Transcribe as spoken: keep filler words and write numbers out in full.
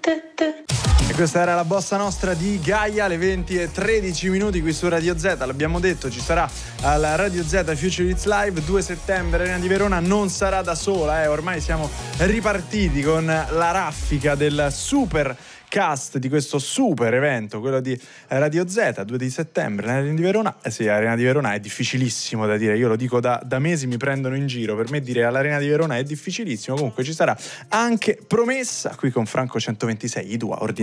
E questa era la bossa nostra di Gaia, alle venti e tredici minuti qui su Radio Z. L'abbiamo detto, ci sarà alla Radio Z Future Hits Live due settembre. Arena di Verona non sarà da sola, eh. Ormai siamo ripartiti con la raffica del super cast di questo super evento, quello di Radio Z, due di settembre, l'Arena di Verona. Eh sì, l'Arena di Verona è difficilissimo da dire, io lo dico da, da mesi, mi prendono in giro, per me dire all'Arena di Verona è difficilissimo. Comunque ci sarà anche Promessa qui con Franco centoventisei, i due ordinari.